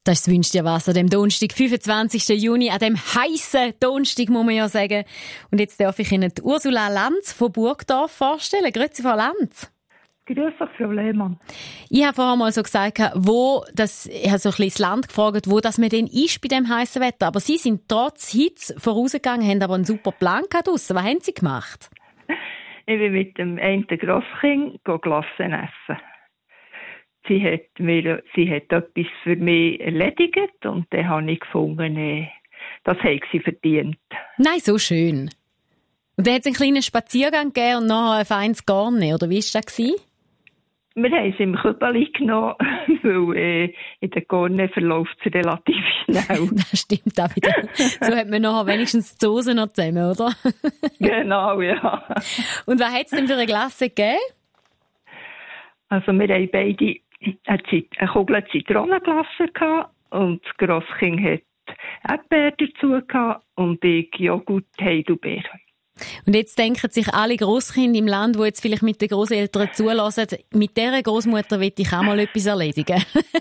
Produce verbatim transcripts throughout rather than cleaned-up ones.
Das ist das Wünsch dir was an dem Donnerstag, fünfundzwanzigsten Juni, an dem heissen Donnerstag, muss man ja sagen. Und jetzt darf ich Ihnen die Ursula Lanz von Burgdorf vorstellen. Grüezi, Frau Lanz. Grüß euch, Frau Lehmann. Ich habe vorher mal so gesagt, wo das, ich habe so ein bisschen das Land gefragt, wo das man denn ist bei dem heissen Wetter. Aber Sie sind trotz Hitze vorausgegangen, haben aber einen super Plan gehabt draussen. Was haben Sie gemacht? Ich bin mit dem einen Grosskind Glassen essen. Sie hat, mir, sie hat etwas für mich erledigt und dann habe ich gefunden, das hat sie verdient. Nein, so schön. Und dann hat es einen kleinen Spaziergang gegeben und nachher ein feines Garne, oder wie war das? Wir haben es im Kübeli genommen, weil äh, in der Garne verläuft es relativ schnell. Das stimmt auch wieder. So hat man nachher wenigstens die Hose noch zusammen, oder? Genau, ja. Und was hat es denn für eine Glasse gegeben? Also wir haben beide eine, Zit- eine Kugel Zitronenglasse gehabt und das Grosskind hat Erdbeer dazu gehabt und ich Joghurt Heidelbeer. Und jetzt denken sich alle Grosskinder im Land, die jetzt vielleicht mit den Grosseltern zulassen, mit dieser Großmutter will ich auch mal etwas erledigen.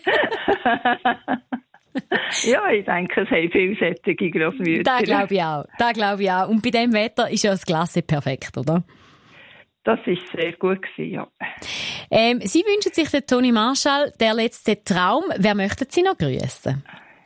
Ja, ich denke, es haben viele solche Grossmütter. Das glaube ich auch. Das glaube ich auch. Und bei diesem Wetter ist ja das Glas perfekt, oder? Das war sehr gut gewesen, ja. Ähm, Sie wünschen sich den Toni Marschall, der letzte Traum. Wer möchten Sie noch grüßen?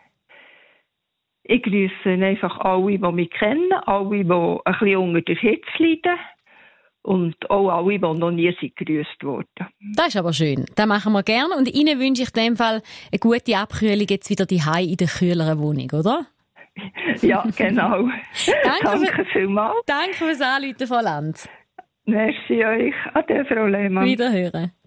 Ich grüße einfach alle, die mich kennen, alle, die ein bisschen unter der Hitze leiden und auch alle, die noch nie sind gegrüßt wurden. Das ist aber schön. Das machen wir gerne. Und Ihnen wünsche ich in dem Fall eine gute Abkühlung jetzt wieder daheim in der kühleren Wohnung, oder? Ja, genau. Danke, Danke vielmals. Danke fürs Anrufen, Frau Lanz. Merci euch. Ade, Frau Lehmann. Wiederhören.